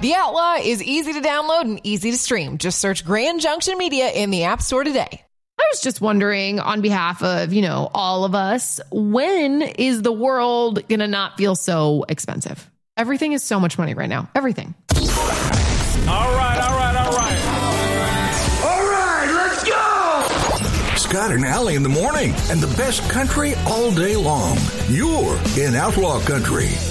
The Outlaw is easy to download and easy to stream. Just search Grand Junction Media in the App Store today. I was just wondering, on behalf of, all of us, when is the world going to not feel so expensive? Everything is so much money right now. Everything. All right. Let's go! Scott and Allie in the morning, and the best country all day long. You're in Outlaw Country.